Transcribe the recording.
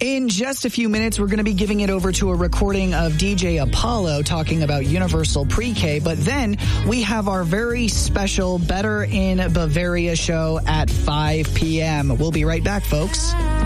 In just a few minutes, we're going to be giving it over to a recording of DJ Apollo talking about Universal Pre-K. But then we have our very special Better in Bavaria show at 5 p.m. We'll be right back, folks.